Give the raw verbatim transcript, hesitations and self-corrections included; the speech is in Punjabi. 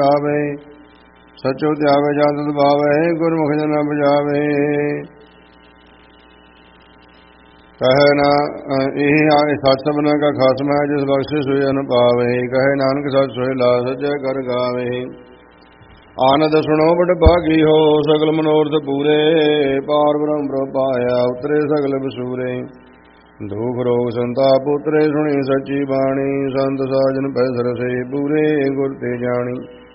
ਆਵੇ। ਸਚੋ ਧਿਆਵੇ ਜਨ ਤਤ ਭਾਵੇ, ਗੁਰਮੁਖ ਜਨ ਨ ਬੁਝਾਵੇ। ਕਹੈ ਨਾ ਇਹ ਆਏ ਸੱਚ ਸਭਨਾ ਕਾ ਖਾਸਮ ਹੈ, ਜਿਸ ਬਖਸ਼ੇ ਸੋਇ ਅਨ ਪਾਵੇ। ਕਹੈ ਨਾਨਕ ਸੱਚ ਸੋਇ ਲਾ ਸਚੈ ਕਰ ਗਾਵੇ। ਆਨੰਦ ਸੁਣੋ ਬੜ ਭਾਗੀ ਹੋ, ਸਗਲ ਮਨੋਰਥ ਪੂਰੇ। ਪਾਰ ਬ੍ਰਹਮ ਪ੍ਰਭ ਪਾਇਆ, ਉਤਰੇ ਸਗਲ ਬਸੂਰੇ। ਦੁਖ ਰੋਗ ਸੰਤਾਪ ਉਤਰੇ, ਸੁਣੀ ਸੱਚੀ ਬਾਣੀ। ਸੰਤ ਸਾਜਨ ਪੈ ਸਰਸੇ, ਪੂਰੇ ਗੁਰ ਤੇ ਜਾਣੀ।